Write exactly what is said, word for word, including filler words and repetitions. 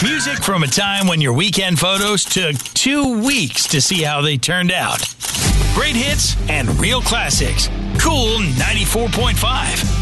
Music from a time when your weekend photos took two weeks to see how they turned out. Great hits and real classics. Cool ninety-four point five.